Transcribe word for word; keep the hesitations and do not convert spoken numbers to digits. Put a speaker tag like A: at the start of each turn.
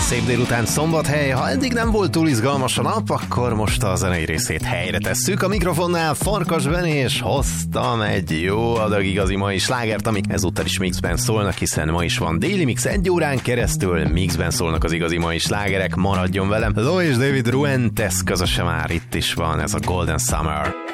A: Szép délután, szombathely. Ha eddig nem volt túl izgalmas a nap, akkor most a zenei részét helyre tesszük. A mikrofonnál Farkas Benni, és hoztam egy jó adag igazi mai slágert, amik ezúttal is mixben szólnak, hiszen ma is van déli mix, egy órán keresztül mixben szólnak az igazi mai slágerek. Maradjon velem! Lo és David Ruentes közösen már itt is van, ez a Golden Summer.